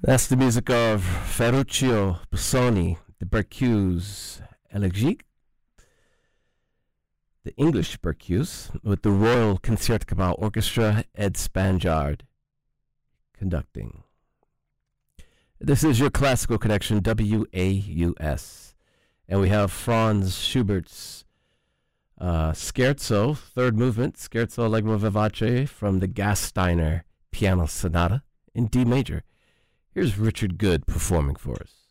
That's the music of Ferruccio Busoni, the Berceuse Elegiac, the English Berceuse, with the Royal Concertgebouw Orchestra, Ed Spanjaard conducting. This is your Classical Connection, WAUS, and we have Franz Schubert's Scherzo, third movement, Scherzo Allegro Vivace from the Gasteiner Piano Sonata in D major. Here's Richard Good performing for us.